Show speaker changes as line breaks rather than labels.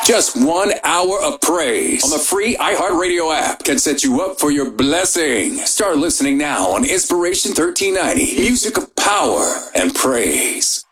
Just 1 hour of praise on the free iHeartRadio app can set you up for your blessing. Start listening now on Inspiration 1390. Music of power and praise.